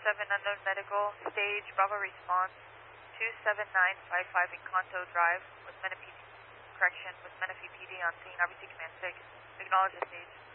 unknown medical, stage, Bravo response, 27955 in Conto Drive with Menifee, correction, with Menifee PD on scene, RBC Command 6. Acknowledge the stage.